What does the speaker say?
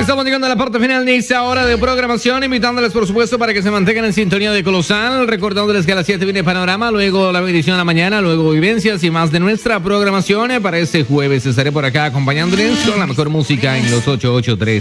Estamos llegando a la parte final de esta hora de programación, invitándoles por supuesto para que se mantengan en sintonía de Colosal, recordándoles que a las 7 viene Panorama, luego la bendición a la mañana, luego Vivencias y más de nuestra programación. Para este jueves estaré por acá acompañándoles con la mejor música en los 883.